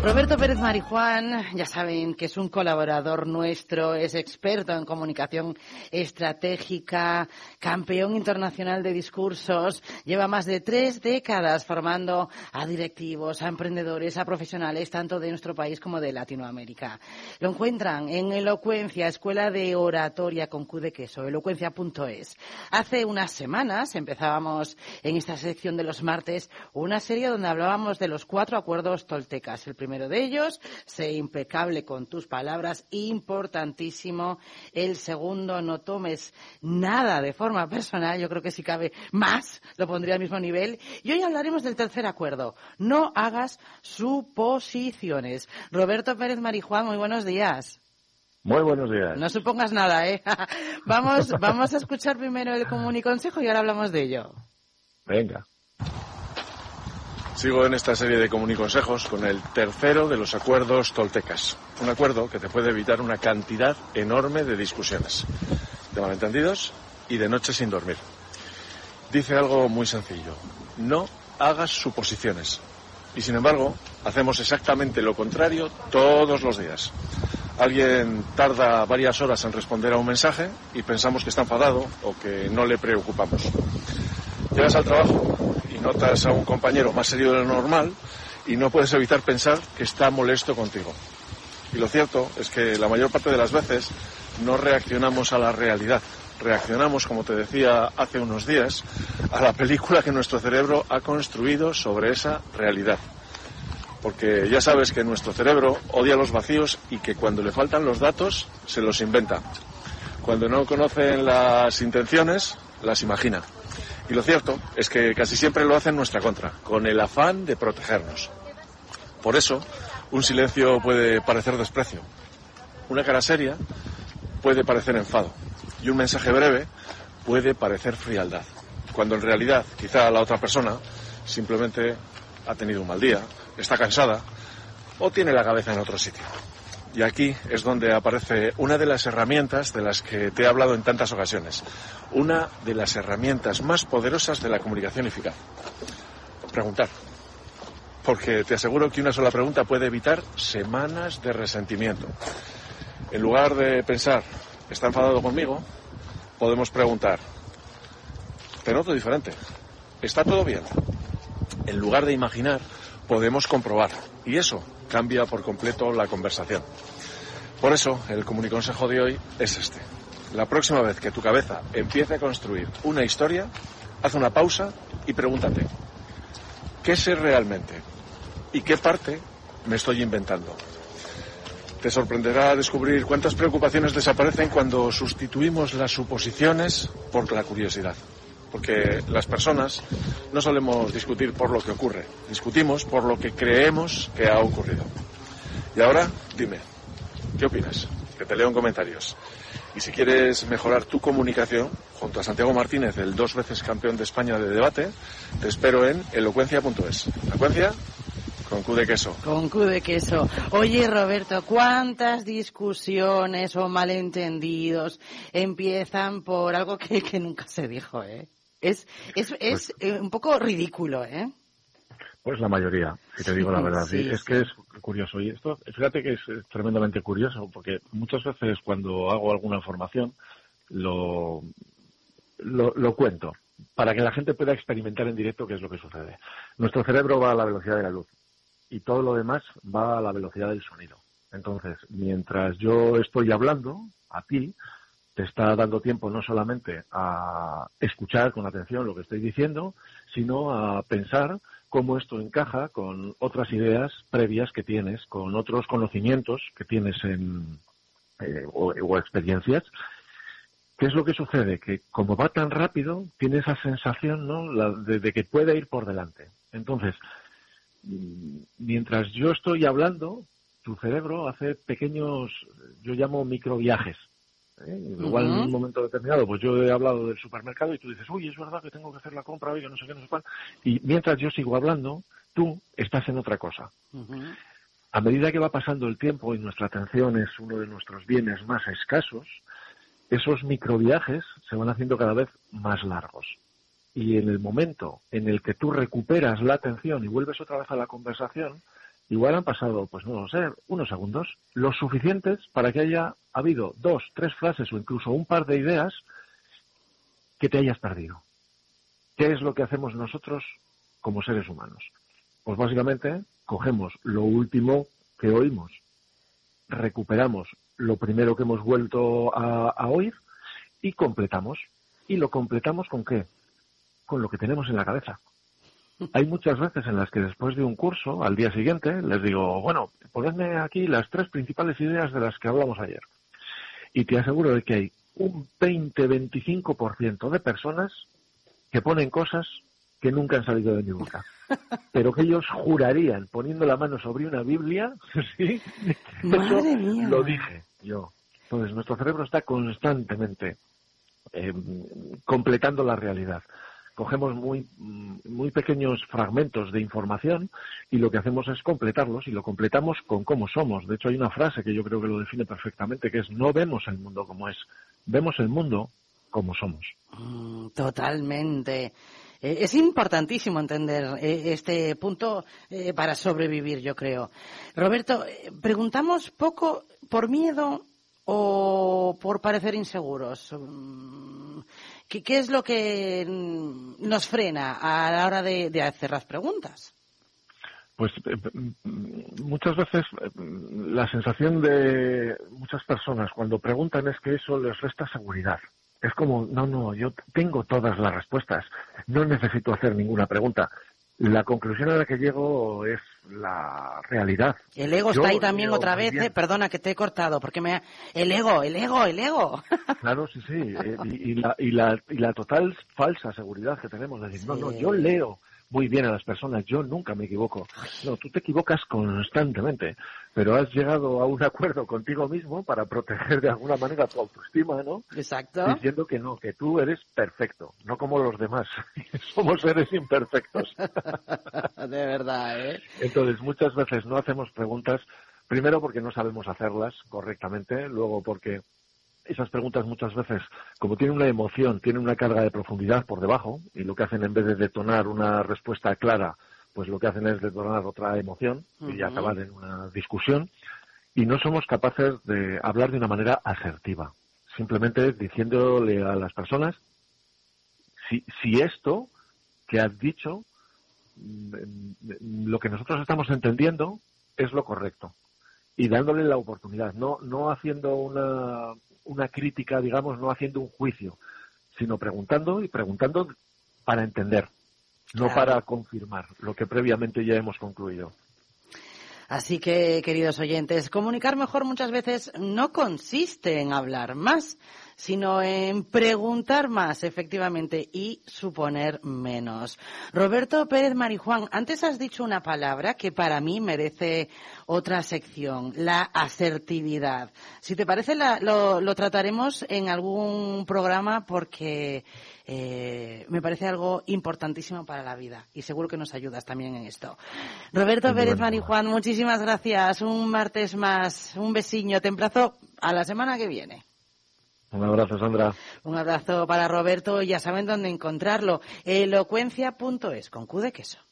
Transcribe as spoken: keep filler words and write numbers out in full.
Roberto Pérez Marijuán, ya saben que es un colaborador nuestro, es experto en comunicación estratégica, campeón internacional de discursos, lleva más de tres décadas formando a directivos, a emprendedores, a profesionales, tanto de nuestro país como de Latinoamérica. Lo encuentran en Elocuencia, Escuela de Oratoria con Q de Queso, elocuencia punto es. Hace unas semanas empezábamos en esta sección de los martes una serie donde hablábamos de los cuatro acuerdos toltecas. El primero de ellos, sé impecable con tus palabras, importantísimo. El segundo, no tomes nada de forma personal, yo creo que si cabe más, lo pondría al mismo nivel. Y hoy hablaremos del tercer acuerdo, no hagas suposiciones. Roberto Pérez Marijuán, muy buenos días. Muy buenos días. No supongas nada, ¿eh? vamos, vamos a escuchar primero el comuniconsejo y ahora hablamos de ello. Venga. Sigo en esta serie de comuniconsejos con el tercero de los acuerdos toltecas. Un acuerdo que te puede evitar una cantidad enorme de discusiones, de malentendidos y de noches sin dormir. Dice algo muy sencillo: no hagas suposiciones. Y sin embargo, hacemos exactamente lo contrario todos los días. Alguien tarda varias horas en responder a un mensaje y pensamos que está enfadado o que no le preocupamos. Llegas al trabajo y notas a un compañero más serio de lo normal y no puedes evitar pensar que está molesto contigo. Y lo cierto es que la mayor parte de las veces no reaccionamos a la realidad. Reaccionamos, como te decía hace unos días, a la película que nuestro cerebro ha construido sobre esa realidad. Porque ya sabes que nuestro cerebro odia los vacíos y que cuando le faltan los datos se los inventa. Cuando no conocen las intenciones, las imagina. Y lo cierto es que casi siempre lo hace en nuestra contra, con el afán de protegernos. Por eso, un silencio puede parecer desprecio. Una cara seria puede parecer enfado. Y un mensaje breve puede parecer frialdad. Cuando en realidad, quizá la otra persona simplemente ha tenido un mal día, está cansada o tiene la cabeza en otro sitio. Y aquí es donde aparece una de las herramientas de las que te he hablado en tantas ocasiones. Una de las herramientas más poderosas de la comunicación eficaz. Preguntar. Porque te aseguro que una sola pregunta puede evitar semanas de resentimiento. En lugar de pensar, ¿está enfadado conmigo?, podemos preguntar, te noto diferente, ¿está todo bien? En lugar de imaginar, podemos comprobar. Y eso cambia por completo la conversación. Por eso, el comuniconsejo de hoy es este. La próxima vez que tu cabeza empiece a construir una historia, haz una pausa y pregúntate, ¿qué sé realmente? ¿Y qué parte me estoy inventando? Te sorprenderá descubrir cuántas preocupaciones desaparecen cuando sustituimos las suposiciones por la curiosidad. Porque las personas no solemos discutir por lo que ocurre, discutimos por lo que creemos que ha ocurrido. Y ahora, dime, ¿qué opinas? Que te leo en comentarios. Y si quieres mejorar tu comunicación, junto a Santiago Martínez, el dos veces campeón de España de debate, te espero en elocuencia punto es. ¿Elocuencia? Con Q de queso. Con Q de queso. Oye, Roberto, ¿cuántas discusiones o malentendidos empiezan por algo que, que nunca se dijo, eh? Es, es, es pues, un poco ridículo, ¿eh? Pues la mayoría, si te digo la verdad. Sí, es sí. que es curioso. Y esto, fíjate que es tremendamente curioso, porque muchas veces cuando hago alguna información, lo, lo, lo cuento, para que la gente pueda experimentar en directo qué es lo que sucede. Nuestro cerebro va a la velocidad de la luz y todo lo demás va a la velocidad del sonido. Entonces, mientras yo estoy hablando a ti, te está dando tiempo no solamente a escuchar con atención lo que estoy diciendo, sino a pensar cómo esto encaja con otras ideas previas que tienes, con otros conocimientos que tienes en eh, o, o experiencias. ¿Qué es lo que sucede? Que como va tan rápido, tiene esa sensación, ¿no?, La, de, de que puede ir por delante. Entonces, mientras yo estoy hablando, tu cerebro hace pequeños, yo llamo microviajes. ¿Eh? Igual uh-huh. En un momento determinado, pues yo he hablado del supermercado y tú dices, uy, es verdad que tengo que hacer la compra hoy, que no sé qué, no sé cuál. Y mientras yo sigo hablando, tú estás en otra cosa. Uh-huh. A medida que va pasando el tiempo y nuestra atención es uno de nuestros bienes más escasos, esos microviajes se van haciendo cada vez más largos. Y en el momento en el que tú recuperas la atención y vuelves otra vez a la conversación, igual han pasado, pues no lo sé, unos segundos, los suficientes para que haya habido dos, tres frases o incluso un par de ideas que te hayas perdido. ¿Qué es lo que hacemos nosotros como seres humanos? Pues básicamente cogemos lo último que oímos, recuperamos lo primero que hemos vuelto a, a oír y completamos. ¿Y lo completamos con qué? Con lo que tenemos en la cabeza. Hay muchas veces en las que después de un curso, al día siguiente, les digo, bueno, ponedme aquí las tres principales ideas de las que hablamos ayer. Y te aseguro de que hay un veinte a veinticinco por ciento de personas que ponen cosas que nunca han salido de mi boca. Pero que ellos jurarían, poniendo la mano sobre una Biblia, ¿sí? Madre Eso mía. lo dije yo. Entonces, nuestro cerebro está constantemente eh, completando la realidad. Cogemos muy, muy pequeños fragmentos de información y lo que hacemos es completarlos, y lo completamos con cómo somos. De hecho, hay una frase que yo creo que lo define perfectamente, que es: no vemos el mundo como es, vemos el mundo como somos. Mm, totalmente. Eh, es importantísimo entender eh, este punto eh, para sobrevivir, yo creo. Roberto, eh, preguntamos poco por miedo o por parecer inseguros. ¿Qué, qué es lo que nos frena a la hora de, de hacer las preguntas? Pues eh, muchas veces eh, la sensación de muchas personas cuando preguntan es que eso les resta seguridad. Es como, no, no, yo tengo todas las respuestas, no necesito hacer ninguna pregunta. La conclusión a la que llego es la realidad. El ego Yo está ahí también leo otra muy vez, bien. eh, perdona que te he cortado, porque me ha... El ego, el ego, el ego. Claro, sí, sí, eh, y, y, la, y, la, y la total falsa seguridad que tenemos de decir, Sí. no, no, yo leo muy bien a las personas, yo nunca me equivoco. No, tú te equivocas constantemente, pero has llegado a un acuerdo contigo mismo para proteger de alguna manera tu autoestima, ¿no? Exacto. Diciendo que no, que tú eres perfecto, no como los demás. Somos seres imperfectos. De verdad, ¿eh? Entonces, muchas veces no hacemos preguntas, primero porque no sabemos hacerlas correctamente, luego porque esas preguntas muchas veces, como tienen una emoción, tienen una carga de profundidad por debajo, y lo que hacen en vez de detonar una respuesta clara, pues lo que hacen es detonar otra emoción y Uh-huh. acabar en una discusión, y no somos capaces de hablar de una manera asertiva, simplemente diciéndole a las personas si, si esto que has dicho, lo que nosotros estamos entendiendo es lo correcto, y dándole la oportunidad, no, no haciendo una una crítica, digamos, no haciendo un juicio, sino preguntando y preguntando para entender, no Claro. para confirmar lo que previamente ya hemos concluido. Así que, queridos oyentes, comunicar mejor muchas veces no consiste en hablar más, sino en preguntar más, efectivamente, y suponer menos. Roberto Pérez Marijuán, antes has dicho una palabra que para mí merece otra sección, la asertividad. Si te parece, la, lo, lo trataremos en algún programa porque eh, me parece algo importantísimo para la vida y seguro que nos ayudas también en esto. Roberto Muy Pérez bueno. Marijuán, muchísimas gracias. Un martes más, un besiño. Te emplazo a la semana que viene. Un abrazo, Sandra. Un abrazo para Roberto. Ya saben dónde encontrarlo. elocuencia punto es, con Q de queso.